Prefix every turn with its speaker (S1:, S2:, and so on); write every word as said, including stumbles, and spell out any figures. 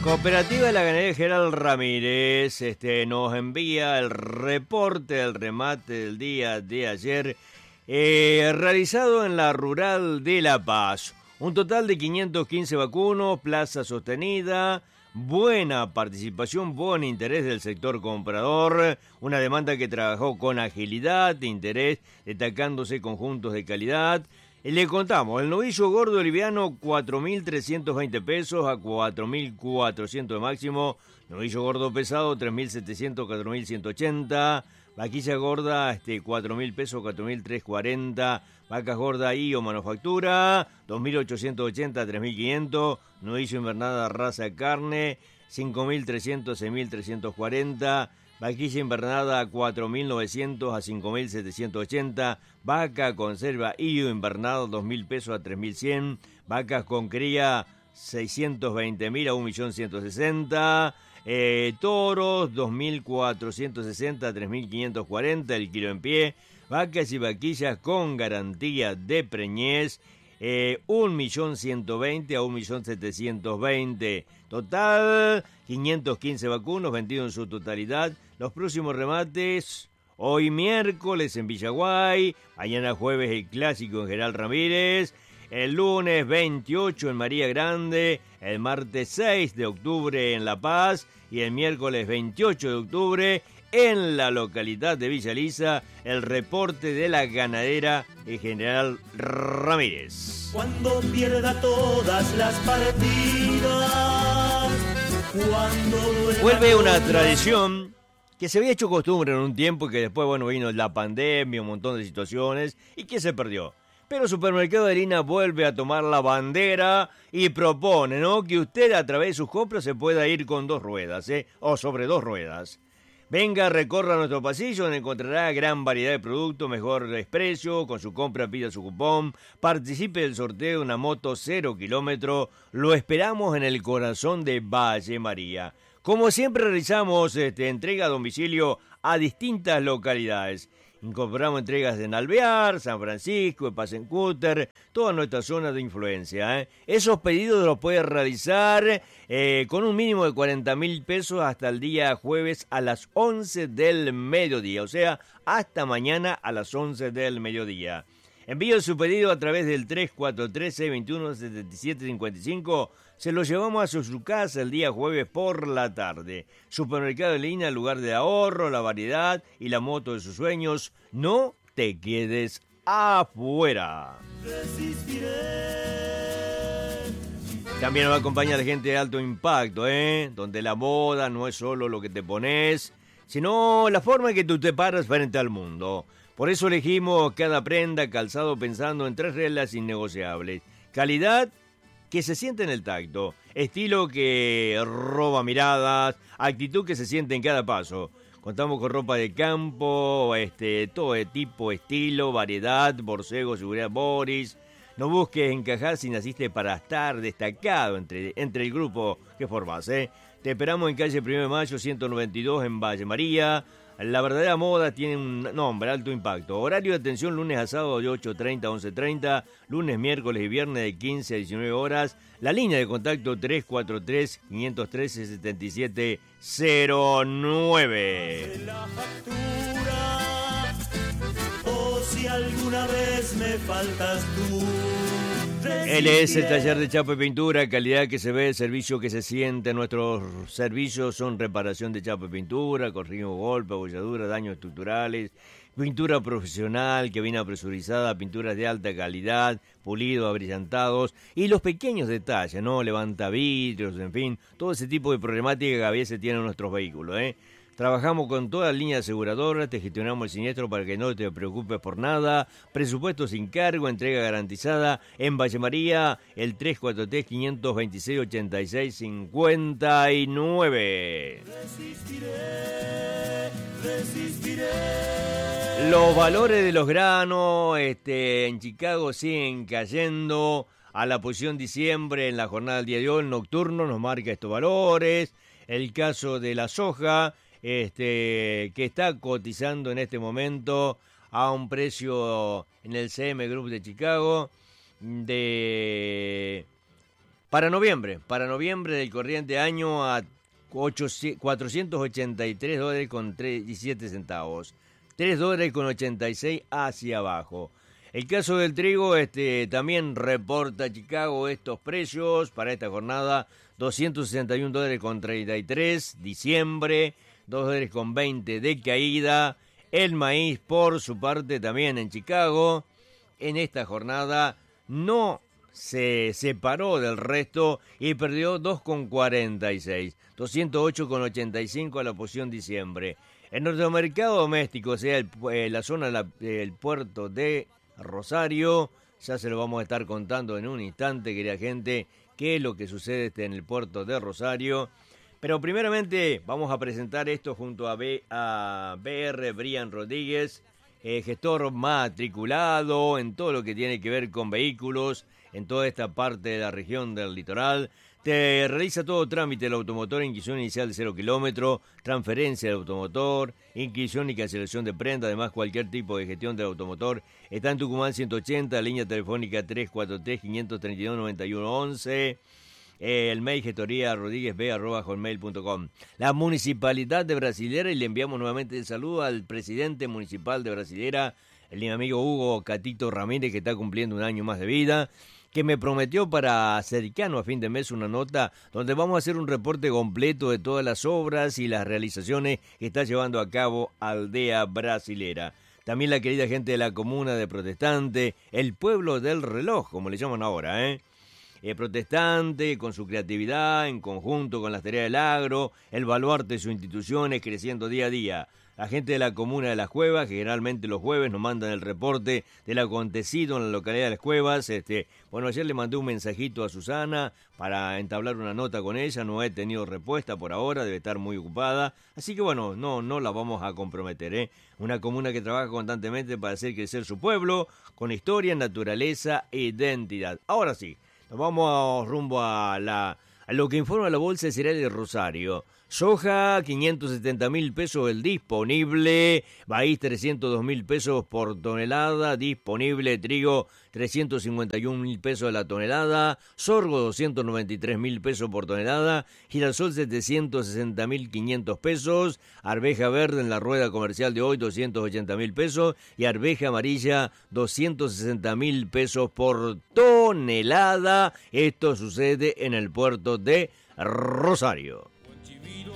S1: Cooperativa de la Ganadería General Ramírez este, nos envía el reporte del remate del día de ayer eh, realizado en la Rural de La Paz. Un total de quinientos quince vacunos, plaza sostenida, buena participación, buen interés del sector comprador, una demanda que trabajó con agilidad, interés, destacándose conjuntos de calidad. Le contamos, el novillo gordo liviano cuatro mil trescientos veinte pesos a cuatro mil cuatrocientos de máximo, novillo gordo pesado tres mil setecientos a cuatro mil ciento ochenta, vaquilla gorda este, cuatro mil pesos a cuatro mil trescientos cuarenta, vacas gorda I o manufactura dos mil ochocientos ochenta a tres mil quinientos, novillo invernada raza carne cinco mil trescientos a seis mil trescientos cuarenta, vaquilla invernada cuatro mil novecientos a cinco mil setecientos ochenta, vaca conserva I O invernado dos mil pesos a tres mil cien, vacas con cría seiscientos veinte mil a un millón ciento sesenta, eh, toros dos mil cuatrocientos sesenta a tres mil quinientos cuarenta el kilo en pie, vacas y vaquillas con garantía de preñez, eh, un millón ciento veinte a un millón setecientos veinte. Total, quinientos quince vacunos vendidos en su totalidad. Los próximos remates, hoy miércoles en Villaguay, mañana jueves el clásico en General Ramírez, el lunes veintiocho en María Grande, el martes seis de octubre en La Paz y el miércoles veintiocho de octubre en la localidad de Villa Elisa, el reporte de la ganadera de General Ramírez.
S2: Cuando pierda todas las partidas, cuando
S1: vuelve una tradición que se había hecho costumbre en un tiempo y que después, bueno, vino la pandemia, un montón de situaciones y que se perdió. Pero Supermercado de Harina vuelve a tomar la bandera y propone, ¿no?, que usted a través de sus compras se pueda ir con dos ruedas, ¿eh?, o sobre dos ruedas. Venga, recorra nuestro pasillo donde encontrará gran variedad de productos, mejor precio, con su compra pida su cupón, participe del sorteo de una moto cero kilómetro, lo esperamos en el corazón de Valle María. Como siempre realizamos este, entrega a domicilio a distintas localidades. Incorporamos entregas en Alvear, San Francisco, Epasencúter, toda nuestra zona de influencia, ¿eh? Esos pedidos los puede realizar eh, con un mínimo de cuarenta mil pesos hasta el día jueves a las once del mediodía, o sea, hasta mañana a las once del mediodía. Envíe su pedido a través del tres cuatro tres, seis dos uno, siete siete cinco cinco. Se lo llevamos a su casa el día jueves por la tarde. Supermercado de Lina, lugar de ahorro, la variedad y la moto de sus sueños. No te quedes afuera. Resistiré. También nos acompaña la gente de Alto Impacto, ¿eh? Donde la moda no es solo lo que te pones, sino la forma en que tú te paras frente al mundo. Por eso elegimos cada prenda, calzado pensando en tres reglas innegociables. Calidad, que se siente en el tacto, estilo que roba miradas, actitud que se siente en cada paso. Contamos con ropa de campo, este, todo de tipo, estilo, variedad, borcego, seguridad Boris. No busques encajar si naciste para estar destacado entre, entre el grupo que formás, ¿eh? Te esperamos en calle primero de mayo, ciento noventa y dos en Valle María. La verdadera moda tiene un nombre, Alto Impacto. Horario de atención lunes a sábado de ocho treinta a once treinta, lunes, miércoles y viernes de quince a diecinueve horas. La línea de contacto tres cuatro tres, cinco uno tres, siete siete cero nueve.
S2: La factura, o si alguna vez me faltas tú.
S1: Él es el taller de chapa y pintura, calidad que se ve, servicio que se siente. Nuestros servicios son reparación de chapa y pintura, corregimos golpes, abolladuras, daños estructurales, pintura profesional que viene presurizada, pinturas de alta calidad, pulidos, abrillantados y los pequeños detalles, ¿no? Levantavidrios, en fin, todo ese tipo de problemática que a veces tienen nuestros vehículos, ¿eh? Trabajamos con toda la línea aseguradora, te gestionamos el siniestro para que no te preocupes por nada. Presupuesto sin cargo, entrega garantizada en Valle María, el tres cuatro tres, cinco dos seis, ocho seis cinco nueve.
S2: Resistiré, resistiré.
S1: Los valores de los granos este, en Chicago siguen cayendo. A la posición diciembre en la jornada del día de hoy, el nocturno nos marca estos valores. El caso de la soja, Este, que está cotizando en este momento a un precio en el C M Group de Chicago de Para noviembre, para noviembre del corriente año a cuatrocientos ochenta y tres dólares con diecisiete centavos. tres dólares con ochenta y seis hacia abajo. El caso del trigo, este, también reporta Chicago estos precios para esta jornada. doscientos sesenta y un dólares con treinta y tres, diciembre, dos dólares con veinte de caída. El maíz, por su parte, también en Chicago, en esta jornada no se separó del resto y perdió dos con cuarenta y seis, doscientos ocho con ochenta y cinco a la posición diciembre. En nuestro mercado doméstico, o sea, el, eh, la zona del la, puerto de Rosario, ya se lo vamos a estar contando en un instante, querida gente, qué es lo que sucede este en el puerto de Rosario. Pero primeramente vamos a presentar esto junto a, B, a B R Brian Rodríguez, eh, gestor matriculado en todo lo que tiene que ver con vehículos, en toda esta parte de la región del litoral. Te realiza todo trámite del automotor, inscripción inicial de cero kilómetro, transferencia del automotor, inscripción y cancelación de prenda, además cualquier tipo de gestión del automotor. Está en Tucumán ciento ochenta, línea telefónica tres cuatro tres, cinco tres dos, nueve uno once. Eh, el mail gestoría rodríguezb arroba hotmail punto com. La Municipalidad de Brasilera, y le enviamos nuevamente el saludo al presidente municipal de Brasilera, el amigo Hugo Catito Ramírez, que está cumpliendo un año más de vida, que me prometió para cercano a fin de mes una nota donde vamos a hacer un reporte completo de todas las obras y las realizaciones que está llevando a cabo Aldea Brasilera. También la querida gente de la comuna de Protestante, el pueblo del reloj, como le llaman ahora, ¿eh? Eh, Protestante, con su creatividad, en conjunto con las tareas del agro, el baluarte de sus instituciones creciendo día a día. La gente de la comuna de Las Cuevas, que generalmente los jueves nos mandan el reporte del acontecido en la localidad de Las Cuevas. Este, bueno, ayer le mandé un mensajito a Susana para entablar una nota con ella, no he tenido respuesta por ahora, debe estar muy ocupada, así que bueno, no, no la vamos a comprometer, ¿eh? Una comuna que trabaja constantemente para hacer crecer su pueblo, con historia, naturaleza e identidad. Ahora sí, nos vamos rumbo a, la, a lo que informa la Bolsa de Cereales de Rosario. Soja, quinientos setenta mil pesos el disponible. Maíz, trescientos dos mil pesos por tonelada disponible. Trigo, trescientos cincuenta y un mil pesos la tonelada. Sorgo, doscientos noventa y tres mil pesos por tonelada. Girasol, setecientos sesenta mil quinientos pesos. Arveja verde en la rueda comercial de hoy, doscientos ochenta mil pesos. Y arveja amarilla, doscientos sesenta mil pesos por tonelada. Esto sucede en el puerto de Rosario.